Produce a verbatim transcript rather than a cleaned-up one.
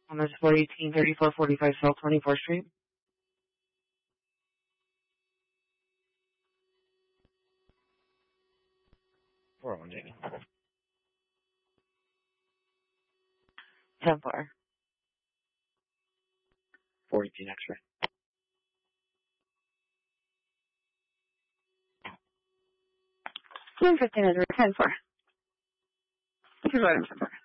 On this four eighteen thirty-four forty-five South twenty-fourth Street. four one, Jamie. ten four. four eighteen X-ray. two fifteen is ten four. Here's what I'm